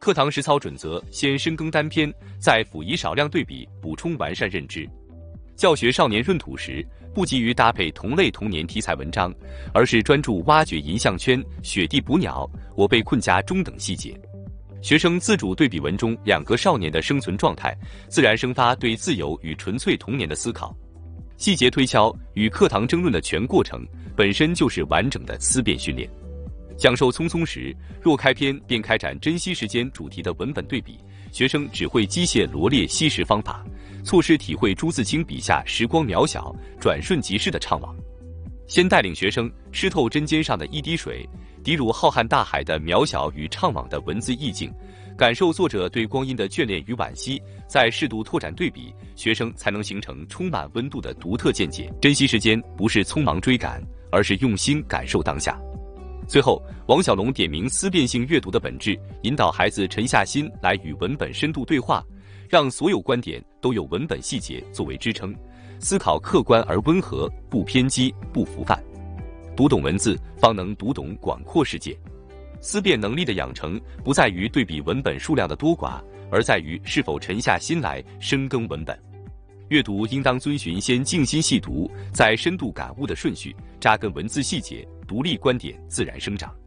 课堂实操准则：先深耕单篇，再辅以少量对比，补充完善认知。教学少年闰土时，不急于搭配同类童年题材文章，而是专注挖掘银项圈、雪地捕鸟、我被困家中等细节。学生自主对比文中两个少年的生存状态，自然生发对自由与纯粹童年的思考。细节推敲与课堂争论的全过程，本身就是完整的思辨训练。讲授匆匆时，若开篇便开展珍惜时间主题的文本对比，学生只会机械罗列惜时方法，错失体会朱自清笔下时光渺小、转瞬即逝的怅惘。先带领学生湿透针尖上的一滴水，滴入浩瀚大海的渺小与怅惘的文字意境，感受作者对光阴的眷恋与惋惜，再适度拓展对比，学生才能形成充满温度的独特见解。珍惜时间不是匆忙追赶，而是用心感受当下。最后，王小龙点明思辨性阅读的本质，引导孩子沉下心来与文本深度对话，让所有观点都有文本细节作为支撑，思考客观而温和，不偏激，不浮泛。读懂文字，方能读懂广阔世界。思辨能力的养成，不在于对比文本数量的多寡，而在于是否沉下心来深耕文本。阅读应当遵循先静心细读，再深度感悟的顺序，扎根文字细节，独立观点自然生长。